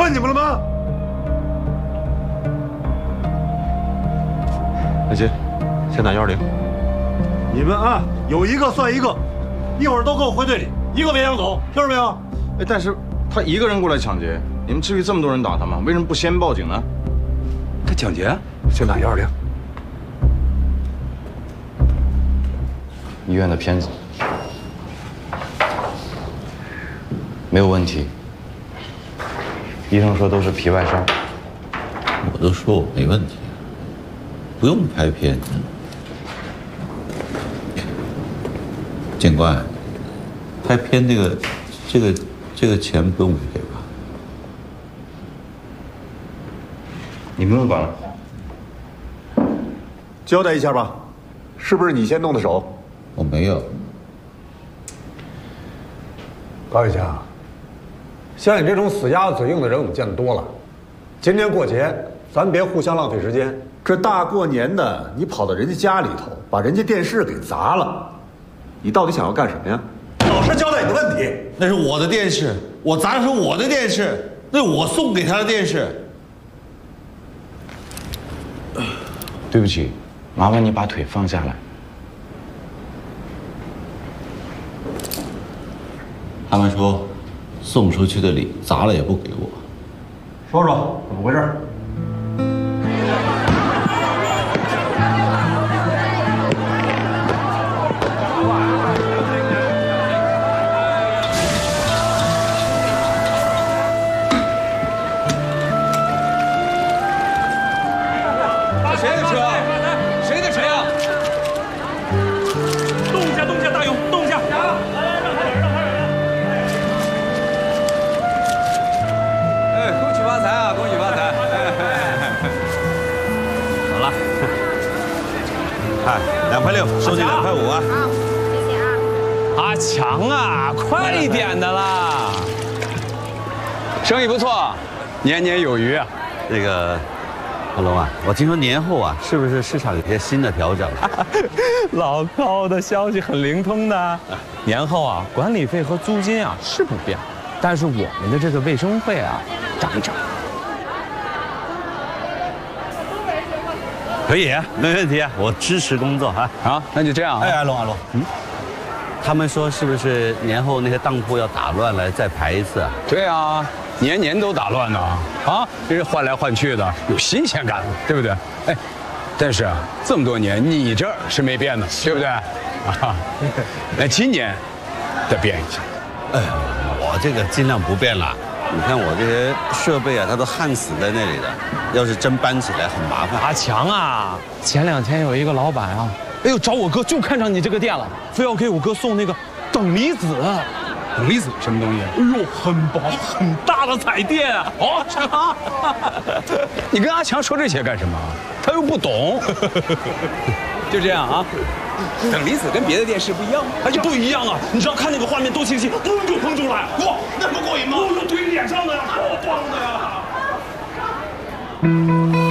问你们了吗？ 阿金，先打120。 你们啊，有一个算一个，一会儿都给我回队里，一个别想走，听着没有？ 哎，但是他一个人过来抢劫，你们至于这么多人打他吗？为什么不先报警呢？ 他抢劫，先打120。 医院的片子没有问题，医生说都是皮外伤。 我都说我没问题，不用拍片子。警官，拍片这个钱不用给吧？ 你不用管了。 交代一下吧，是不是你先动的手？ 我没有。 高玉强，像你这种死鸭子嘴硬的人，我们见得多了。今天过节，咱别互相浪费时间。 这大过年的，你跑到人家家里头，把人家电视给砸了，你到底想要干什么呀？老实交代你的问题。 那是我的电视，我砸的是我的电视，那是我送给他的电视。 对不起，麻烦你把腿放下来。 他们说，送出去的礼砸了也不给我。 说说怎么回事？ 谁的车？谁的车呀？动一下，动一下，大勇，动一下！哎，恭喜发财啊！恭喜发财！ 好了，哎，2块6，收进2块5啊！ 好，谢谢啊。 阿强啊，快一点的啦！生意不错，年年有余啊。 那个，阿龙啊，我听说年后啊，是不是市场有些新的调整？ 老高的消息很灵通的，年后啊，管理费和租金啊是不变，但是我们的这个卫生费啊涨一涨。 可以，没问题啊，我支持工作啊。 好，那就这样啊。 哎，阿龙，他们说是不是年后那些当铺要打乱来再排一次啊？ 对啊，年年都打乱呢啊，这是换来换去的，有新鲜感，对不对？哎，但是啊，这么多年你这儿是没变的，对不对？啊，那今年得变一下。 哎，我这个尽量不变了。你看我这些设备啊，它都焊死在那里的，要是真搬起来很麻烦。 阿强啊，前2天有一个老板啊，哎呦找我哥就看上你这个店了，非要给我哥送那个等离子。等离子什么东西？哎呦，很薄很大的彩电啊！哦，是吗？你跟阿强说这些干什么？他又不懂。就这样啊。等离子跟别的电视不一样吗？哎呀，不一样啊！你知道看那个画面多清晰，砰就砰出来，哇，那么过瘾吗？哦，怼脸上的呀，好棒的呀！